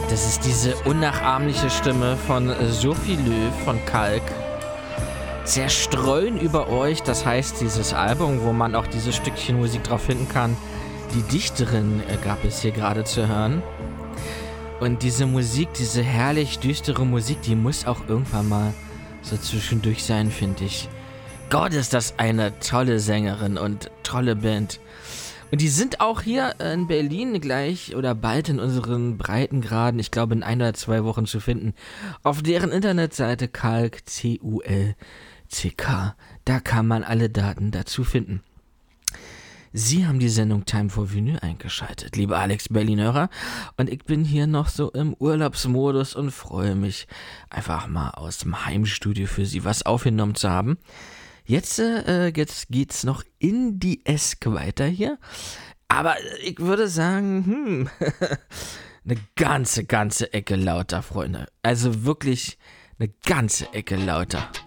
Das ist diese unnachahmliche Stimme von Sophie Löw von Kalk. Zerstreuen über euch, das heißt dieses Album, wo man auch dieses Stückchen Musik drauf finden kann. Die Dichterin gab es hier gerade zu hören. Und diese Musik, diese herrlich düstere Musik, die muss auch irgendwann mal so zwischendurch sein, finde ich. Gott, ist das eine tolle Sängerin und tolle Band. Und die sind auch hier in Berlin gleich oder bald in unseren Breitengraden, ich glaube in 1 oder 2 Wochen zu finden, auf deren Internetseite Kalk, C-U-L-C-K. Da kann man alle Daten dazu finden. Sie haben die Sendung Time for Vinyl eingeschaltet, liebe Alex Berlinhörer. Und ich bin hier noch so im Urlaubsmodus und freue mich, einfach mal aus dem Heimstudio für Sie was aufgenommen zu haben. Jetzt geht's noch Indie-esque weiter hier. Aber ich würde sagen, eine ganze Ecke lauter, Freunde. Also wirklich eine ganze Ecke lauter.